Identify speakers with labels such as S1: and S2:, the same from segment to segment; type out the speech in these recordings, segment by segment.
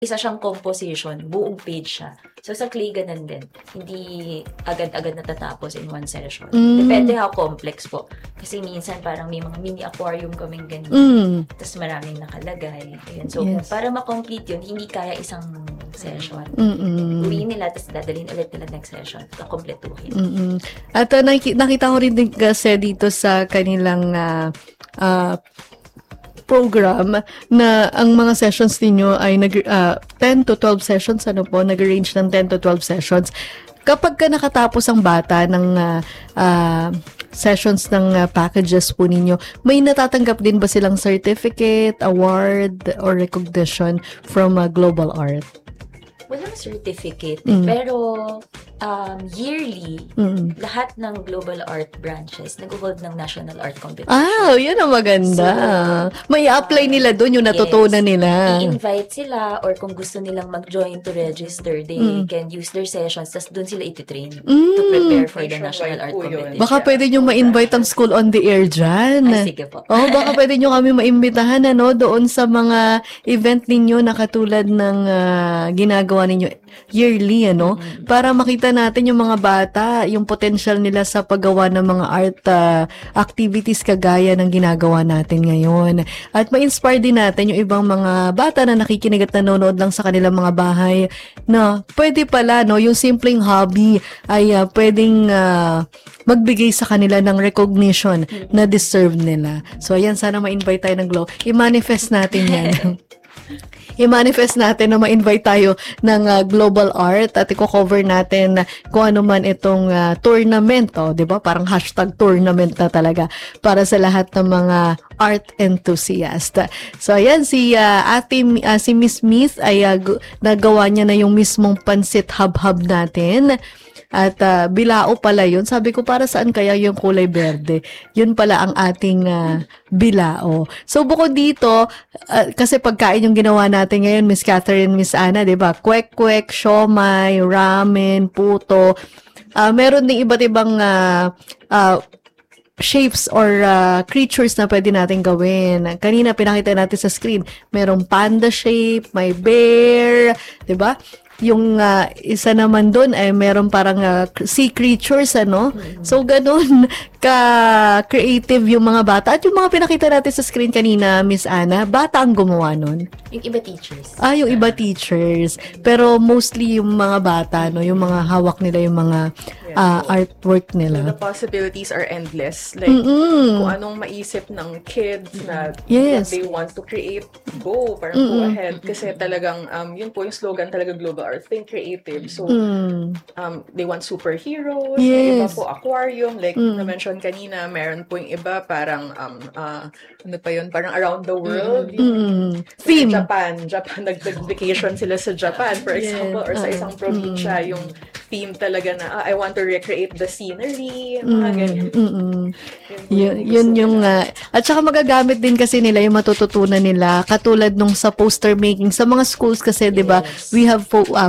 S1: isa siyang composition, buong page siya. So sa clay ganun din. Hindi agad-agad natatapos in one session. Depende how complex po. Kasi minsan parang may mga mini aquarium kaming ganyan. Tapos maraming nakalagay. Ayan. So para ma-complete yun, hindi kaya isang session. Uwiin nila, tapos dadalhin ulit nila next session. Kakompletuhin.
S2: At nakita ko rin din kasi dito sa kanilang program na ang mga sessions ninyo ay 10 to 12 sessions, nag-range ng 10 to 12 sessions. Kapag ka nakatapos ang bata ng sessions ng packages po ninyo, may natatanggap din ba silang certificate, award, or recognition from Global Art?
S1: Walang certificate, pero yearly, lahat ng Global Art branches nag-hold ng National Art Competition.
S2: Yun ang maganda. So, may apply nila doon yung natutunan nila.
S1: I-invite sila, or kung gusto nilang mag-join to register, they can use their sessions, tas doon sila ititrain to prepare for the National Art Competition.
S2: Baka pwede nyo ma-invite ang School on the Air dyan.
S1: Ay, sige po.
S2: Baka pwede nyo kami maimbitahan doon sa mga event ninyo na katulad ng ginagawa ninyo yearly, para makita natin yung mga bata, yung potential nila sa paggawa ng mga art activities kagaya ng ginagawa natin ngayon. At ma-inspire din natin yung ibang mga bata na nakikinig at nanonood lang sa kanilang mga bahay na pwede pala, yung simpleng hobby ay pwedeng magbigay sa kanila ng recognition na deserve nila. So, ayan, sana ma-invite tayo ng Glow. I-manifest natin yan. I-manifest natin na ma-invite tayo ng Global Art at i-cover natin kung ano man itong tournament, 'di ba? Parang hashtag tournament na talaga para sa lahat ng mga art enthusiast. So ayan, si Miss Smith ay nagawa niya na yung mismong pansit hub-hub natin. At bilao pala yun. Sabi ko, para saan kaya yung kulay berde? Yun pala ang ating bilao. So, bukod dito, kasi pagkain yung ginawa natin ngayon, Miss Catherine, Miss Ana, diba? Kwek-kwek, siomay, ramen, puto. Meron ding iba't ibang shapes or creatures na pwede natin gawin. Kanina, pinakita natin sa screen. Merong panda shape, may bear, diba? Yung isa naman doon ay meron parang sea creatures, So, ganun ka-creative yung mga bata. At yung mga pinakita natin sa screen kanina, Miss Ana, bata ang gumawa nun.
S1: Yung iba teachers.
S2: Yung iba teachers. Pero mostly yung mga bata, yung mga hawak nila, yung mga artwork nila.
S3: So, the possibilities are endless. Like, kung anong maisip ng kids na what they want to create, go ahead. Kasi talagang, yun po yung slogan talaga Global Art, think creative. So, they want superheroes, iba po aquarium, like na-mention kanina, meron po yung iba parang, ano pa yun, parang around the world.
S2: Theme.
S3: Japan, nag-vacation sila sa Japan, for example, or sa isang probinsya, yung theme talaga na, I want to recreate the scenery, mga ganyan.
S2: Yun yung, at saka magagamit din kasi nila yung matututunan nila, katulad nung sa poster making, sa mga schools kasi, di ba, we have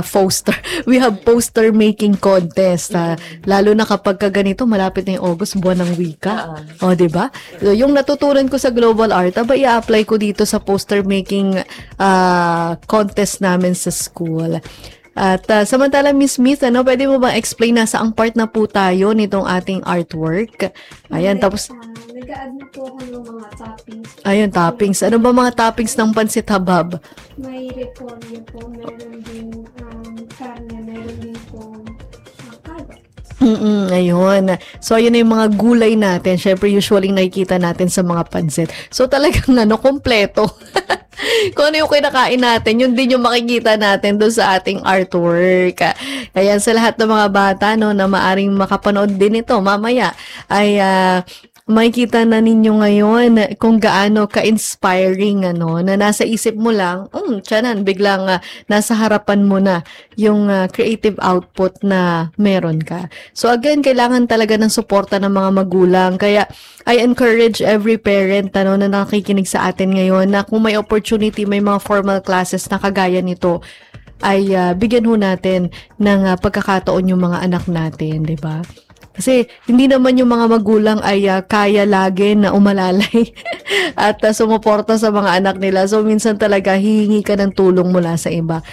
S2: poster making contest, lalo na kapag ganito, malapit na yung August, buwan ng wika. Di ba? So, yung natutunan ko sa Global Art, i-apply ko dito sa poster making contest namin sa school. At samantala, Miss Smith, pwede mo bang explain na saang part na po tayo nitong ating artwork? Ayan, tapos
S4: nag-add na po ako ng mga toppings.
S2: Ayun, toppings. Ano ba mga toppings ng pansit habab?
S4: May repolyo po, meron din karne, meron din po carrot.
S2: Ayun. So, ayun na yung mga gulay natin. Syempre, usually nakikita natin sa mga pansit. So, talagang kompleto. Kung ano yung kinakain natin, yun din yung makikita natin doon sa ating artwork. Ayan, sa lahat ng mga bata, na maaring makapanood din ito mamaya, ay makikita na ninyo ngayon kung gaano ka-inspiring, na nasa isip mo lang, tiyanan, biglang nasa harapan mo na yung creative output na meron ka. So again, kailangan talaga ng suporta ng mga magulang. Kaya I encourage every parent na nakikinig sa atin ngayon na kung may opportunity, may mga formal classes na kagaya nito, ay bigyan ho natin ng pagkakataon yung mga anak natin, di ba? Kasi hindi naman yung mga magulang ay kaya lagi na umalalay at sumuporta sa mga anak nila. So minsan talaga hihingi ka ng tulong mula sa iba.